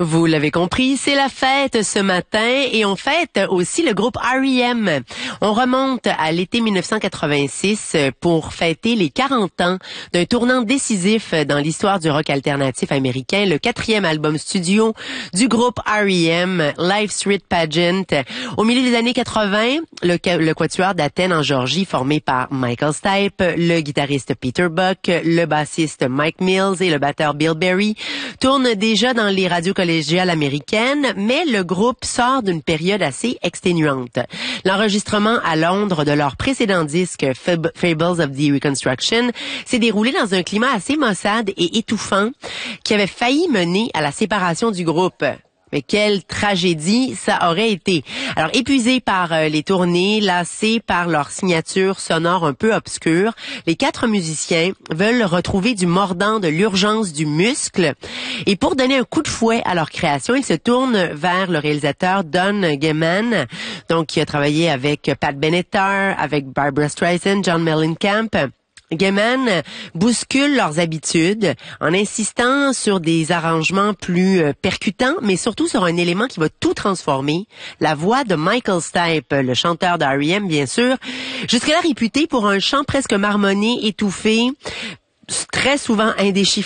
Vous l'avez compris, c'est la fête ce matin et on fête aussi le groupe R.E.M. On remonte à l'été 1986 pour fêter les 40 ans d'un tournant décisif dans l'histoire du rock alternatif américain, le 4e album studio du groupe R.E.M., Live Street Pageant. Au milieu des années 80, le quatuor d'Athènes en Géorgie, formé par Michael Stipe, le guitariste Peter Buck, le bassiste Mike Mills et le batteur Bill Berry, tourne déjà dans les radios collégiales américaines, mais le groupe sort d'une période assez exténuante. L'enregistrement à Londres de leur précédent disque Fables of the Reconstruction s'est déroulé dans un climat assez maussade et étouffant qui avait failli mener à la séparation du groupe. Mais quelle tragédie ça aurait été. Alors, épuisés par les tournées, lassés par leur signature sonore un peu obscure, les 4 musiciens veulent retrouver du mordant, de l'urgence, du muscle. Et pour donner un coup de fouet à leur création, ils se tournent vers le réalisateur Don Gehman, donc qui a travaillé avec Pat Benatar, avec Barbra Streisand, John Mellencamp. Gehman bouscule leurs habitudes en insistant sur des arrangements plus percutants, mais surtout sur un élément qui va tout transformer, la voix de Michael Stipe, le chanteur d'R.E.M. bien sûr, jusque-là réputé pour un chant presque marmonné, étouffé, très souvent indéchiffrable.